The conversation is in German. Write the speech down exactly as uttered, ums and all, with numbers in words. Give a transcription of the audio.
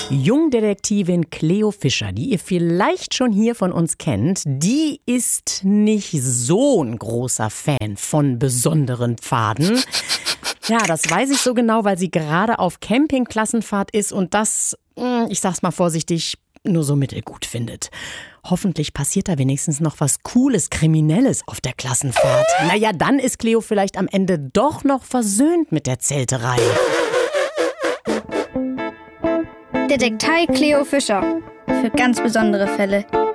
Jungdetektivin Cleo Fischer, die ihr vielleicht schon hier von uns kennt, die ist nicht so ein großer Fan von besonderen Pfaden. Ja, das weiß ich so genau, weil sie gerade auf Campingklassenfahrt ist und das, ich sag's mal vorsichtig, nur so mittelgut findet. Hoffentlich passiert da wenigstens noch was Cooles, Kriminelles auf der Klassenfahrt. Naja, dann ist Cleo vielleicht am Ende doch noch versöhnt mit der Zelterei. Detektei Cleo Fischer. Für ganz besondere Fälle.